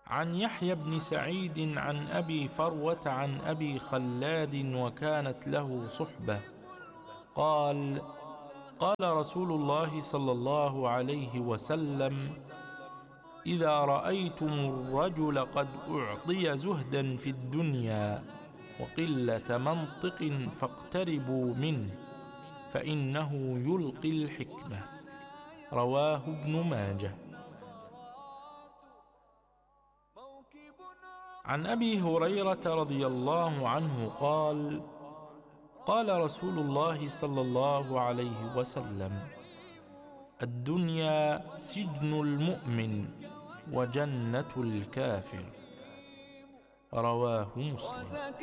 عن يحيى بن سعيد عن أبي فروة عن أبي خلاد وكانت له صحبة قال: قال رسول الله صلى الله عليه وسلم: إذا رأيتم الرجل قد أعطي زهدا في الدنيا وقلة منطق فاقتربوا منه فإنه يلقي الحكمة. رواه ابن ماجه. عن أبي هريرة رضي الله عنه قال: قال رسول الله صلى الله عليه وسلم: الدنيا سجن المؤمن وجنة الكافر. رواه مسلم.